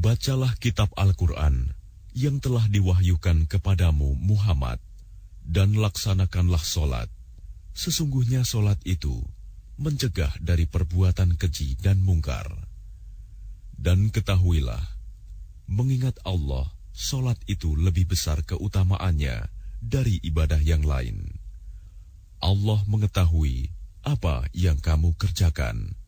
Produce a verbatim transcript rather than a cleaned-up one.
Bacalah kitab Al-Quran yang telah diwahyukan kepadamu Muhammad, dan laksanakanlah solat. Sesungguhnya solat itu mencegah dari perbuatan keji dan mungkar. Dan ketahuilah, mengingat Allah, solat itu lebih besar keutamaannya dari ibadah yang lain. Allah mengetahui apa yang kamu kerjakan.